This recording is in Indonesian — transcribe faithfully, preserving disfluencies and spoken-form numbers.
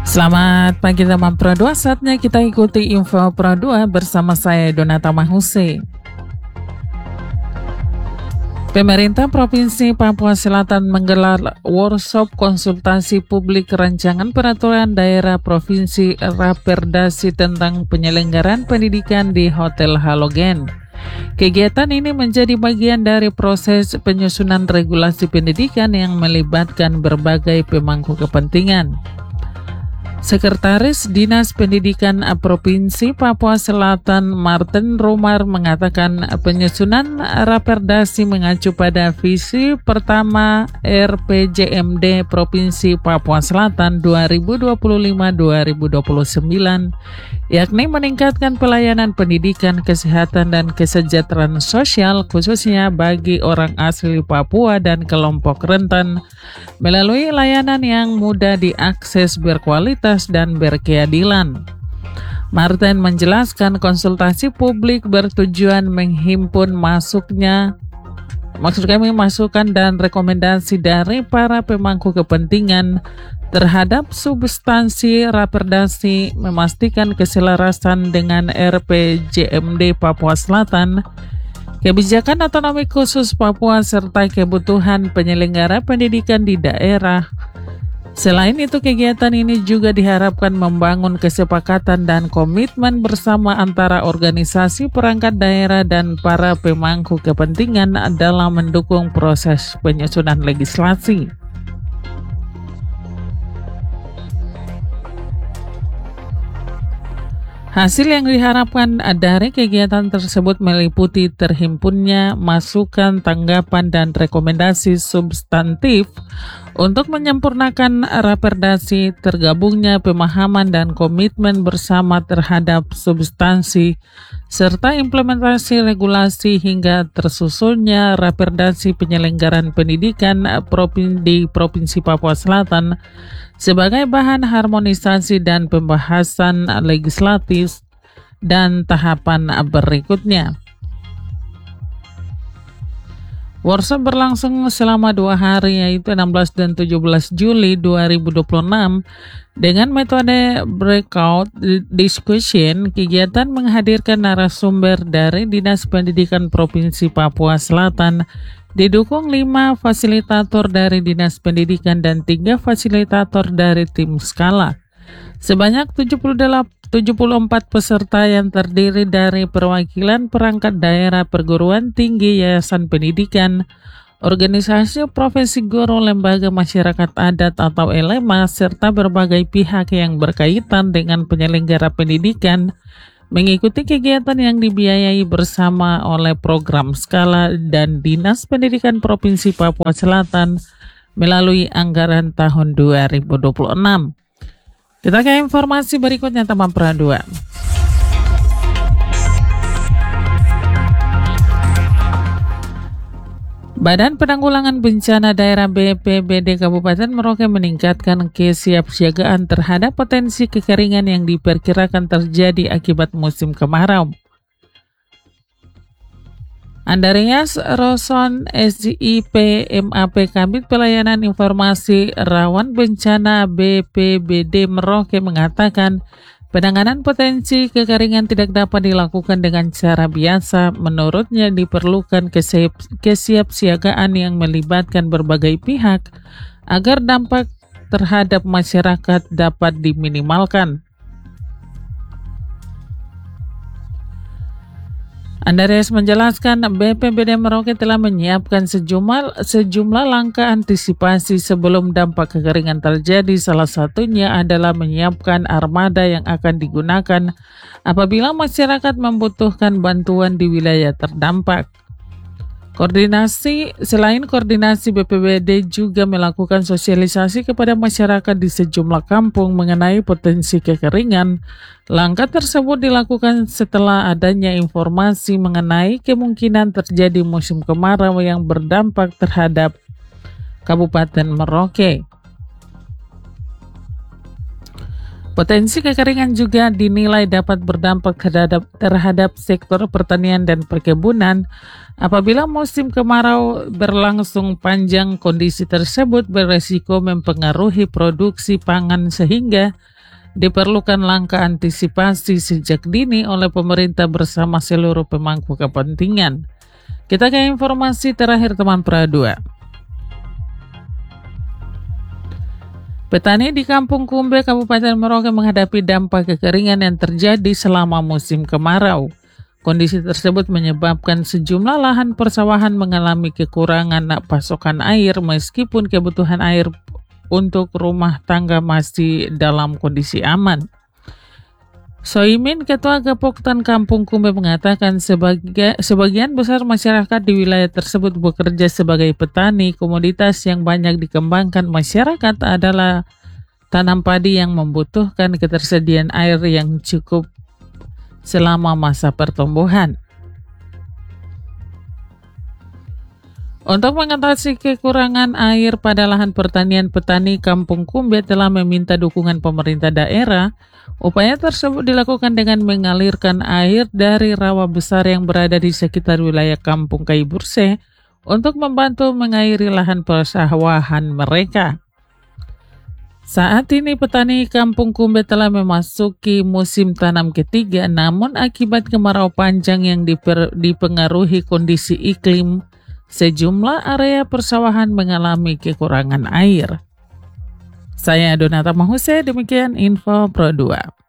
Selamat pagi teman Pro dua, saatnya kita ikuti info Pro dua bersama saya Donata Mahuse. Pemerintah Provinsi Papua Selatan menggelar workshop konsultasi publik rancangan peraturan daerah Provinsi Raperdasi tentang penyelenggaraan pendidikan di Hotel Halogen. Kegiatan ini menjadi bagian dari proses penyusunan regulasi pendidikan yang melibatkan berbagai pemangku kepentingan. Sekretaris Dinas Pendidikan Provinsi Papua Selatan Martin Romar mengatakan penyusunan Raperdasi mengacu pada visi pertama R P J M D Provinsi Papua Selatan dua ribu dua puluh lima sampai dua ribu dua puluh sembilan, yakni meningkatkan pelayanan pendidikan, kesehatan, dan kesejahteraan sosial khususnya bagi orang asli Papua dan kelompok rentan melalui layanan yang mudah diakses, berkualitas, dan berkeadilan. Martin menjelaskan konsultasi publik bertujuan menghimpun masuknya maksud kami masukan dan rekomendasi dari para pemangku kepentingan terhadap substansi Raperdasi, memastikan keselarasan dengan R P J M D Papua Selatan, kebijakan otonomi khusus Papua, serta kebutuhan penyelenggara pendidikan di daerah. Selain itu, kegiatan ini juga diharapkan membangun kesepakatan dan komitmen bersama antara organisasi perangkat daerah dan para pemangku kepentingan dalam mendukung proses penyusunan legislasi. Hasil yang diharapkan dari kegiatan tersebut meliputi terhimpunnya masukan, tanggapan, dan rekomendasi substantif untuk menyempurnakan Raperdasi, tergabungnya pemahaman dan komitmen bersama terhadap substansi, serta implementasi regulasi hingga tersusunnya Raperdasi penyelenggaraan pendidikan di Provinsi Papua Selatan sebagai bahan harmonisasi dan pembahasan legislatif dan tahapan berikutnya. Workshop berlangsung selama dua hari, yaitu enam belas dan tujuh belas Juli dua ribu dua puluh enam dengan metode breakout discussion. Kegiatan menghadirkan narasumber dari Dinas Pendidikan Provinsi Papua Selatan, didukung lima fasilitator dari Dinas Pendidikan dan tiga fasilitator dari tim skala. Sebanyak tujuh puluh empat peserta yang terdiri dari perwakilan perangkat daerah, perguruan tinggi, yayasan pendidikan, organisasi profesi guru, lembaga masyarakat adat atau L M A, serta berbagai pihak yang berkaitan dengan penyelenggara pendidikan mengikuti kegiatan yang dibiayai bersama oleh program skala dan Dinas Pendidikan Provinsi Papua Selatan melalui anggaran tahun dua ribu dua puluh enam. Kita ke informasi berikutnya teman Pro dua. Badan Penanggulangan Bencana Daerah B P B D Kabupaten Merauke meningkatkan kesiapsiagaan terhadap potensi kekeringan yang diperkirakan terjadi akibat musim kemarau. Andreas Roson, S I P M A P Kabid Pelayanan Informasi Rawan Bencana B P B D Merauke mengatakan, penanganan potensi kekeringan tidak dapat dilakukan dengan cara biasa. Menurutnya diperlukan kesiap, kesiapsiagaan yang melibatkan berbagai pihak agar dampak terhadap masyarakat dapat diminimalkan. Andreas menjelaskan B P B D Merauke telah menyiapkan sejumlah, sejumlah langkah antisipasi sebelum dampak kekeringan terjadi. Salah satunya adalah menyiapkan armada yang akan digunakan apabila masyarakat membutuhkan bantuan di wilayah terdampak. Koordinasi Selain koordinasi, B P B D juga melakukan sosialisasi kepada masyarakat di sejumlah kampung mengenai potensi kekeringan. Langkah tersebut dilakukan setelah adanya informasi mengenai kemungkinan terjadi musim kemarau yang berdampak terhadap Kabupaten Merauke. Potensi kekeringan juga dinilai dapat berdampak terhadap, terhadap sektor pertanian dan perkebunan. Apabila musim kemarau berlangsung panjang, kondisi tersebut beresiko mempengaruhi produksi pangan sehingga Diperlukan langkah antisipasi sejak dini oleh pemerintah bersama seluruh pemangku kepentingan. Kita ke informasi terakhir teman Pra dua. Petani di Kampung Kumbe, Kabupaten Merauke menghadapi dampak kekeringan yang terjadi selama musim kemarau. Kondisi tersebut menyebabkan sejumlah lahan persawahan mengalami kekurangan pasokan air meskipun kebutuhan air untuk rumah tangga masih dalam kondisi aman. Soimin, Ketua Gapoktan Kampung Kumbe, mengatakan sebagai, sebagian besar masyarakat di wilayah tersebut bekerja sebagai petani. Komoditas yang banyak dikembangkan masyarakat adalah tanam padi yang membutuhkan ketersediaan air yang cukup selama masa pertumbuhan. Untuk mengatasi kekurangan air pada lahan pertanian, petani Kampung Kumbe telah meminta dukungan pemerintah daerah. Upaya tersebut dilakukan dengan mengalirkan air dari rawa besar yang berada di sekitar wilayah Kampung Kaiburse untuk membantu mengairi lahan persawahan mereka. Saat ini petani Kampung Kumbe telah memasuki musim tanam ketiga, namun akibat kemarau panjang yang diper, dipengaruhi kondisi iklim, sejumlah area persawahan mengalami kekurangan air. Saya Donata Mahuse, demikian info Pro dua.